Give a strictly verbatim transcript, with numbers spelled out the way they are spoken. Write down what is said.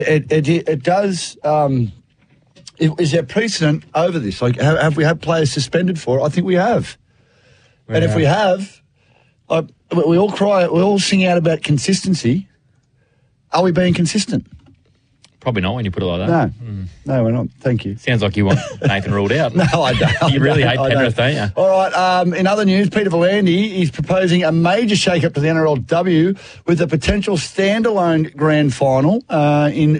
It, it, it does... Um, is there precedent over this? Like, have, have we had players suspended for it? I think we have. We and have. if we have, I, we all cry, we all sing out about consistency. Are we being consistent? Probably not when you put it like that. No, mm. no, we're not. Thank you. Sounds like you want Nathan ruled out. No, I don't. You really I hate don't, Penrith, don't. don't you? All right, um, in other news, Peter V'landys is proposing a major shake-up to the N R L W with a potential standalone grand final uh, in